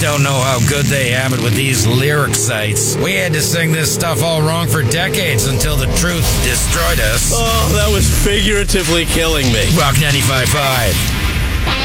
don't know how good they have it with these lyric sites. We had to sing this stuff all wrong for decades until the truth destroyed us. Oh, that was figuratively killing me. Rock 95.5.